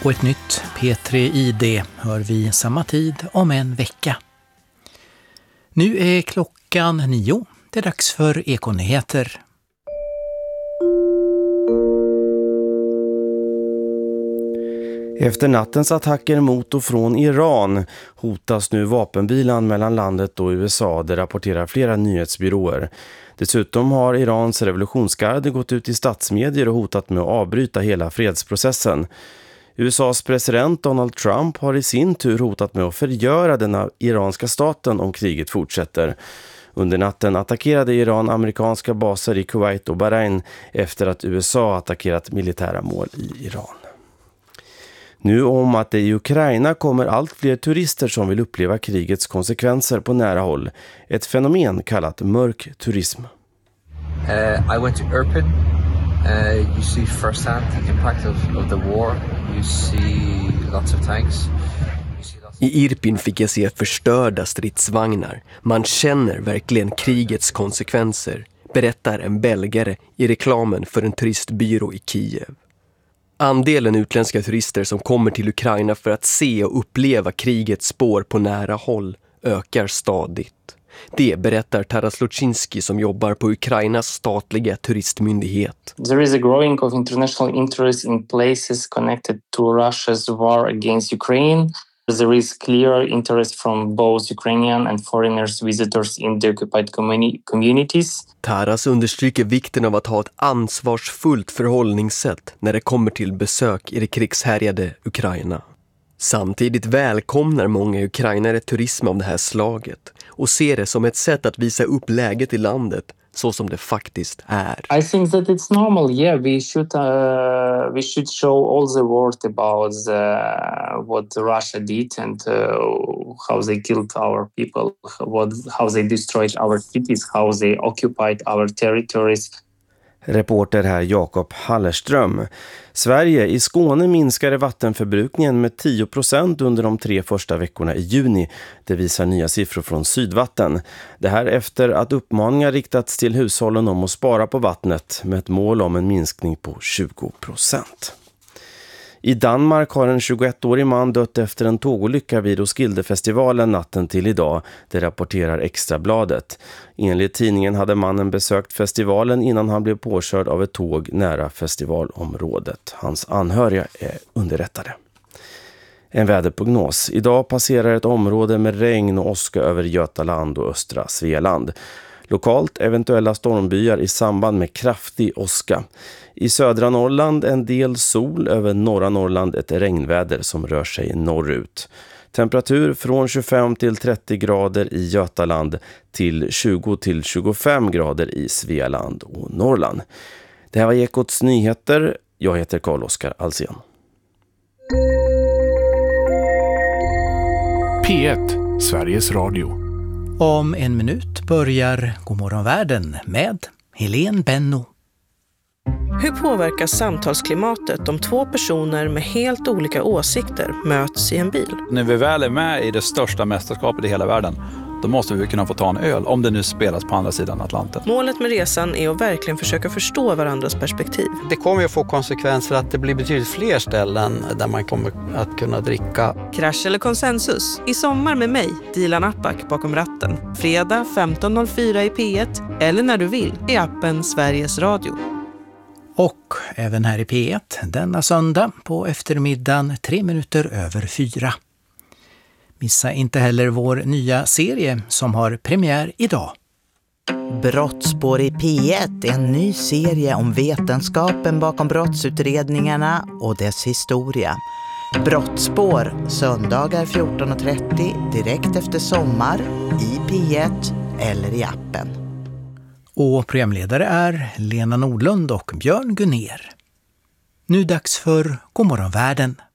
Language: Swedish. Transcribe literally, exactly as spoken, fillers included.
Och ett nytt P tre I D hör vi samma tid om en vecka. Nu är klockan nio. Det är dags för Ekonyheter. Efter nattens attacker mot och från Iran hotas nu vapenvilan mellan landet och U S A, det rapporterar flera nyhetsbyråer. Dessutom har Irans revolutionsgarde gått ut i statsmedier och hotat med att avbryta hela fredsprocessen. U S A:s president Donald Trump har i sin tur hotat med att förgöra den iranska staten om kriget fortsätter. Under natten attackerade Iran amerikanska baser i Kuwait och Bahrain efter att U S A attackerat militära mål i Iran. Nu om att det i Ukraina kommer allt fler turister som vill uppleva krigets konsekvenser på nära håll. Ett fenomen kallat mörk turism. Uh, I went to Irpin. Uh, you see firsthand the impact of, of the war. You see lots of tanks. I Irpin fick jag se förstörda stridsvagnar. Man känner verkligen krigets konsekvenser, berättar en belgare i reklamen för en turistbyrå i Kiev. Andelen utländska turister som kommer till Ukraina för att se och uppleva krigets spår på nära håll ökar stadigt. Det berättar Taras Luczynski som jobbar på Ukrainas statliga turistmyndighet. There is a growing of international interest in places connected to Russia's war against Ukraine. There is clear interest from both Ukrainian and foreigners visitors in the occupied communi- communities. Taras understryker vikten av att ha ett ansvarsfullt förhållningssätt när det kommer till besök i det krigshärjade Ukraina. Samtidigt välkomnar många ukrainare turism av det här slaget och ser det som ett sätt att visa upp läget i landet så som det faktiskt är. I think that it's normal. Yeah, we should uh, we should show all the world about uh, what Russia did and uh, how they killed our people, what how they destroyed our cities, how they occupied our territories. Reporter här Jakob Hallerström. Sverige i Skåne minskade vattenförbrukningen med tio procent under de tre första veckorna i juni. Det visar nya siffror från Sydvatten. Det här efter att uppmaningar riktats till hushållen om att spara på vattnet med ett mål om en minskning på tjugo procent. I Danmark har en tjugoettårig man dött efter en tågolycka vid Roskildefestivalen natten till idag. Det rapporterar Extrabladet. Enligt tidningen hade mannen besökt festivalen innan han blev påkörd av ett tåg nära festivalområdet. Hans anhöriga är underrättade. En väderprognos. Idag passerar ett område med regn och åska över Götaland och östra Svealand. Lokalt eventuella stormbyar i samband med kraftig åska. I södra Norrland en del sol, över norra Norrland ett regnväder som rör sig norrut. Temperatur från tjugofem till trettio grader i Götaland till tjugo till tjugofem grader i Svealand och Norrland. Det här var Ekots nyheter. Jag heter Carl-Oskar Alsen. P ett, Sveriges Radio. Om en minut börjar Godmorgon världen med Helene Benno. Hur påverkas samtalsklimatet om två personer med helt olika åsikter möts i en bil? När vi väl är med i det största mästerskapet i hela världen, då måste vi kunna få ta en öl om det nu spelas på andra sidan Atlanten. Målet med resan är att verkligen försöka förstå varandras perspektiv. Det kommer ju att få konsekvenser att det blir betydligt fler ställen där man kommer att kunna dricka. Krasch eller konsensus? I sommar med mig, Dilan Apak bakom ratten. Fredag femton noll fyra i P ett eller när du vill i appen Sveriges Radio. Och även här i P ett denna söndag på eftermiddagen tre minuter över fyra. Missa inte heller vår nya serie som har premiär idag. Brottsspår i P ett är en ny serie om vetenskapen bakom brottsutredningarna och dess historia. Brottsspår söndagar fjorton trettio direkt efter sommar i P ett eller i appen. Och programledare är Lena Nordlund och Björn Gunner. Nu dags för Godmorgon världen.